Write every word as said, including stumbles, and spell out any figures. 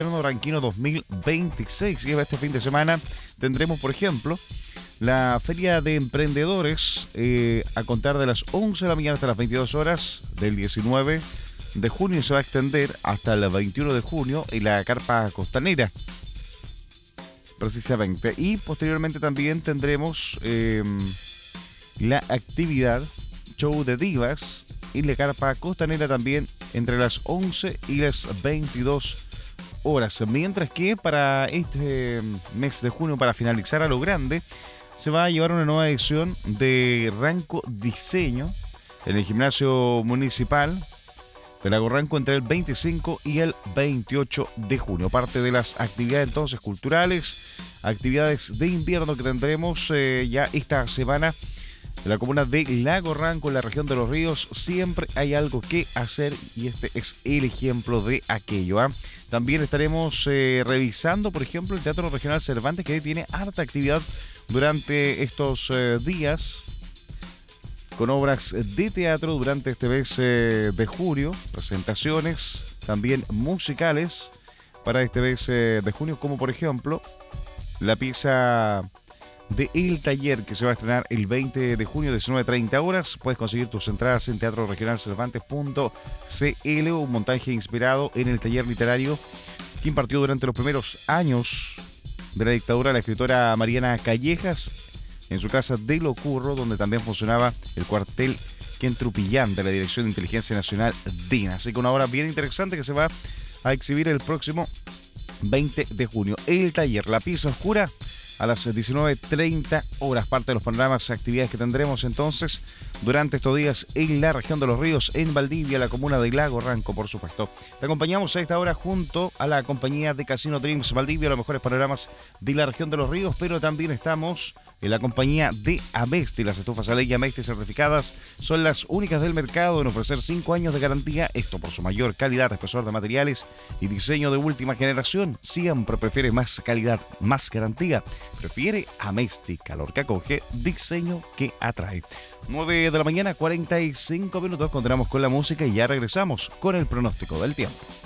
Ranquino dos mil veintiséis. Y este fin de semana tendremos, por ejemplo, la Feria de Emprendedores eh, a contar de las once de la mañana hasta las veintidós horas del diecinueve de junio. Se va a extender hasta el veintiuno de junio en la Carpa Costanera, precisamente. Y posteriormente también tendremos eh, la actividad Show de Divas en la Carpa Costanera también entre las once y las veintidós horas. Mientras que para este mes de junio, para finalizar a lo grande, se va a llevar una nueva edición de Ranco Diseño en el gimnasio municipal de Lago Ranco entre el veinticinco y el veintiocho de junio. Parte de las actividades entonces culturales, actividades de invierno que tendremos eh, ya esta semana en la comuna de Lago Ranco, en la región de Los Ríos. Siempre hay algo que hacer y este es el ejemplo de aquello. ¿eh? También estaremos eh, revisando, por ejemplo, el Teatro Regional Cervantes, que tiene harta actividad durante estos eh, días, con obras de teatro durante este mes eh, de junio, presentaciones también musicales para este mes eh, de junio, como por ejemplo la pieza de El Taller, que se va a estrenar el veinte de junio, diecinueve treinta horas. Puedes conseguir tus entradas en teatro regional cervantes punto c l, un montaje inspirado en el taller literario que impartió durante los primeros años de la dictadura la escritora Mariana Callejas en su casa de Locurro, donde también funcionaba el cuartel Quentrupillán de la Dirección de Inteligencia Nacional DINA. Así que una obra bien interesante que se va a exhibir el próximo veinte de junio. El Taller, la pieza oscura, a las diecinueve treinta horas. Parte de los panoramas y actividades que tendremos entonces durante estos días en la región de Los Ríos, en Valdivia, la comuna de Lago Ranco, por supuesto. Te acompañamos a esta hora junto a la compañía de Casino Dreams Valdivia, los mejores panoramas de la región de Los Ríos, pero también estamos en la compañía de Amesti. Las estufas a ley Amesti certificadas son las únicas del mercado en ofrecer cinco años de garantía, esto por su mayor calidad, espesor de materiales y diseño de última generación. Siempre prefiere más calidad, más garantía. Prefiere Amesti, calor que acoge, diseño que atrae. nueve de la mañana, cuarenta y cinco minutos. Continuamos con la música y ya regresamos con el pronóstico del tiempo.